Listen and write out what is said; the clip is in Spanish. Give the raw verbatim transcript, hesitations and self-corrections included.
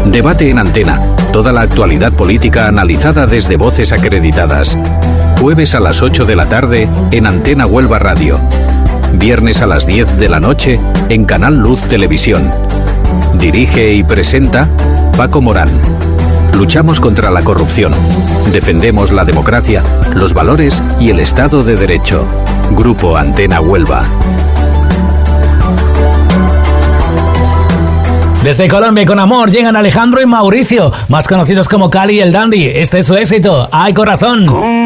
Debate en Antena. Toda la actualidad política analizada desde voces acreditadas. Jueves a las ocho de la tarde en Antena Huelva Radio. Viernes a las diez de la noche en Canal Luz Televisión. Dirige y presenta Paco Morán. Luchamos contra la corrupción. Defendemos la democracia, los valores y el Estado de Derecho. Grupo Antena Huelva. Desde Colombia y con amor llegan Alejandro y Mauricio, más conocidos como Cali y el Dandy. Este es su éxito, ¡Ay Corazón!